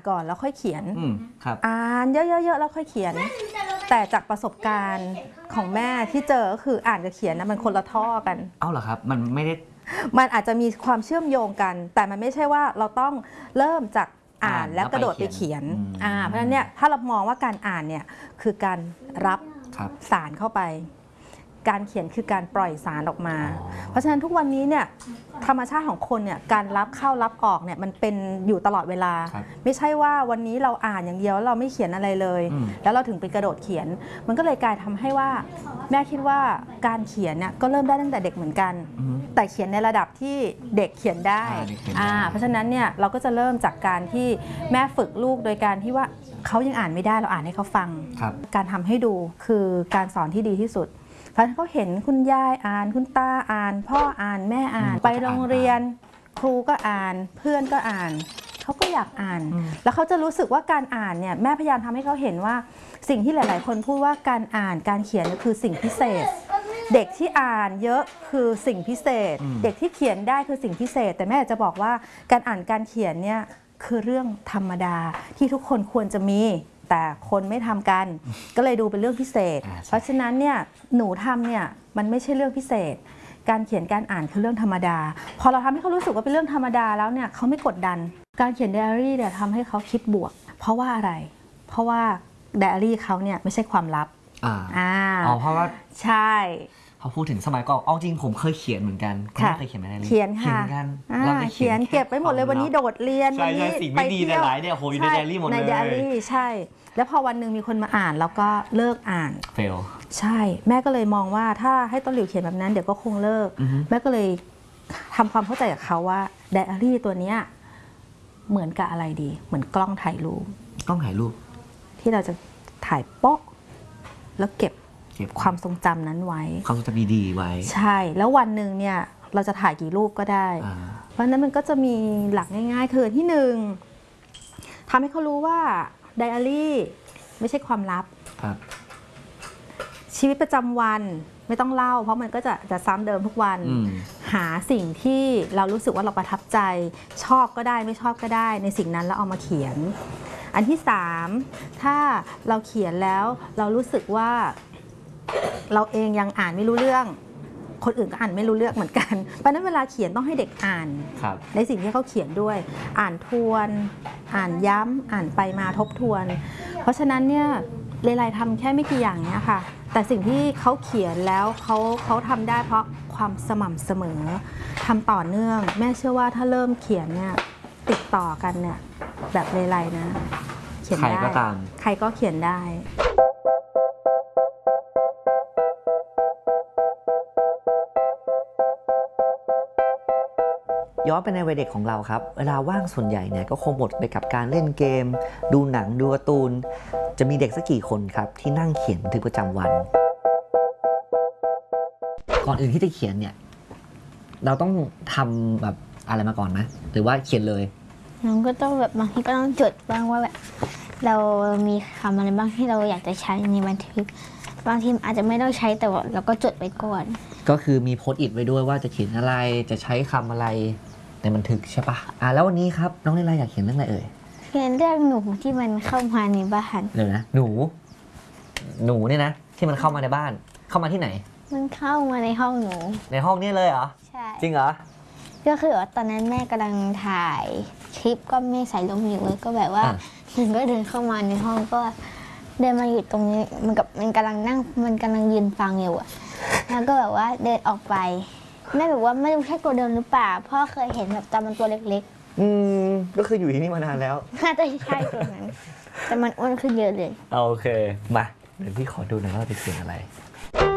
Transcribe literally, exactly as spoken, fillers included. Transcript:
ก่อนแล้วค่อยเขียนอ่านเยอะๆแล้วค่อยเขียนแต่จากประสบการณ์ของแม่ที่เจอก็คืออ่านกับเขียนนะมันคนละท่อกันเอ้าเหรอครับมันไม่ได้มันอาจจะมีความเชื่อมโยงกันแต่มันไม่ใช่ว่าเราต้องเริ่มจากอ่านแล้วกระโดดไปเขียนอ่าเพราะฉะนั้นเนี่ยถ้าเรามองว่าการอ่านเนี่ยคือการรับสารเข้าไปการเขียนคือการปล่อยสารออกมาเพราะฉะนั้นทุกวันนี้เนี่ยธรรมชาติของคนเนี่ยการรับเข้ารับออกเนี่ยมันเป็นอยู่ตลอดเวลาไม่ใช่ว่าวันนี้เราอ่านอย่างเดียวเราไม่เขียนอะไรเลยแล้วเราถึงไปกระโดดเขียนมันก็เลยกลายทำให้ว่าแม่คิดว่าการเขียนเนี่ยก็เริ่มได้ตั้งแต่เด็กเหมือนกันแต่เขียนในระดับที่เด็กเขียนได้อ่าเพราะฉะนั้นเนี่ยเราก็จะเริ่มจากการที่แม่ฝึกลูกโดยการที่ว่าเขายังอ่านไม่ได้เราอ่านให้เขาฟังการทำให้ดูคือการสอนที่ดีที่สุดเพราะเขาเห็นคุณยายอ่านคุณตาอ่านพ่ออ่านแม่อ่านไปโรงเรียนครูก็อ่านเพื่อนก็อ่านเขาก็อยากอ่านแล้วเขาจะรู้สึกว่าการอ่านเนี่ยแม่พยายามทำให้เขาเห็นว่าสิ่งที่หลายๆคนพูดว่าการอ่านการเขียนคือสิ่งพิเศษเด็กที่อ่านเยอะคือสิ่งพิเศษเด็กที่เขียนได้คือสิ่งพิเศษแต่แม่จะบอกว่าการอ่านการเขียนเนี่ยคือเรื่องธรรมดาที่ทุกคนควรจะมีแต่คนไม่ทำกันก็เลยดูเป็นเรื่องพิเศษเพราะฉะนั้นเนี่ยหนูทำเนี่ยมันไม่ใช่เรื่องพิเศษการเขียนการอ่านคือเรื่องธรรมดาพอเราทำให้เขารู้สึกว่าเป็นเรื่องธรรมดาแล้วเนี่ยเขาไม่กดดันการเขียนไดอารี่เนี่ยทำให้เขาคิดบวกเพราะว่าอะไรเพราะว่าไดอารี่เขาเนี่ยไม่ใช่ความลับอ่าอ๋อเพราะว่าใช่เขาพูดถึงสมัยก่อนเอาจริงผมเคยเขียนเหมือนกันคุณเคยเขียนไหมไดอารี่เขียนค่ะเราเขียนเก็บไปหมดเลยวันนี้โดดเรียนวันนี้ไปเที่ยวหลายเนี่ยโหอยู่ในไดอารี่หมดเลยในไดอารี่ใช่แล้วพอวันหนึ่งมีคนมาอ่านแล้วก็เลิกอ่านเฟลใช่แม่ก็เลยมองว่าถ้าให้ต้นหลิวเขียนแบบนั้นเดี๋ยวก็คงเลิกแม่ก็เลยทำความเข้าใจกับเขาว่าไดอารี่ตัวเนี้ยเหมือนกับอะไรดีเหมือนกล้องถ่ายรูปกล้องถ่ายรูปที่เราจะถ่ายโป๊ะแล้วเก็บความทรงจำนั้นไว้ความทรงจำดีๆไว้ใช่แล้ววันหนึ่งเนี่ยเราจะถ่ายกี่รูปก็ได้เพราะนั้นมันก็จะมีหลักง่ายๆคือที่หนึ่งทำให้เขารู้ว่าไดอารี่ไม่ใช่ความลับชีวิตประจำวันไม่ต้องเล่าเพราะมันก็จะจะซ้ำเดิมทุกวันหาสิ่งที่เรารู้สึกว่าเราประทับใจชอบก็ได้ไม่ชอบก็ได้ในสิ่งนั้นแล้วเอามาเขียนอันที่สามถ้าเราเขียนแล้วเรารู้สึกว่าเราเองยังอ่านไม่รู้เรื่องคนอื่นก็อ่านไม่รู้เรื่องเหมือนกันเพราะนั้นเวลาเขียนต้องให้เด็กอ่านในสิ่งที่เขาเขียนด้วยอ่านทวนอ่านย้ำอ่านไปมาทบทวนเพราะฉะนั้นเนี่ยเลไลทำแค่ไม่กี่อย่างเนี้ยค่ะแต่สิ่งที่เขาเขียนแล้วเขาเขาทำได้เพราะความสม่ำเสมอทำต่อเนื่องแม่เชื่อว่าถ้าเริ่มเขียนเนี่ยติดต่อกันเนี่ยแบบเลไลนะเขียนได้ใครก็ตามใครก็เขียนได้ย้อนไปในวัยเด็กของเราครับเวลาว่างส่วนใหญ่เนี่ยก็คงหมดไปกับการเล่นเกมดูหนังดูการ์ตูนจะมีเด็กสักกี่คนครับที่นั่งเขียนบันทึกประจำวันก่อนอื่นที่จะเขียนเนี่ยเราต้องทำแบบอะไรมาก่อนไหมหรือว่าเขียนเลยเราก็ต้องแบบบางทีก็ต้องจดบ้างว่าแบบเรามีคำอะไรบ้างที่เราอยากจะใช้ในบันทึกบางทีอาจจะไม่ต้องใช้แต่ว่าเราก็จดไว้ก่อนก็คือมีโพสต์อิทไว้ด้วยว่าจะเขียนอะไรจะใช้คำอะไรในบันทึกใช่ปะอ่าแล้ววันนี้ครับน้องเลไลอยากเขียนเรื่องอะไรเอ่ยเขียนเรื่องหนูที่มันเข้ามาในบ้านเดี๋ยวนะหนูหนูเนี่ยนะที่มันเข้ามาในบ้านเข้ามาที่ไหนมันเข้ามาในห้องหนูในห้องนี้เลยเหรอใช่จริงเหรอก็คือตอนนั้นแม่กำลังถ่ายคลิปก็ไม่ใส่ลงอยู่เลยก็แบบว่ามันก็เดินเข้ามาในห้องก็เดินมาอยู่ตรงนี้มันกับมันกำลังนั่งมันกำลังยืนฟังอยู่อะแล้วก็แบบว่าเดินออกไปแม่บอกว่าไม่รู้ใช่ตัวเดิมหรือเปล่าพ่อเคยเห็นแบบตอนมันตัวเล็กๆอืมก็คืออยู่ที่นี่มานานแล้วน่าจะใช่ตัวนั้นแต่มันอ้วนขึ้นเยอะเลยโอเคมาเดี๋ยวพี่ขอดูหน่อยว่าจะเขียนอะไร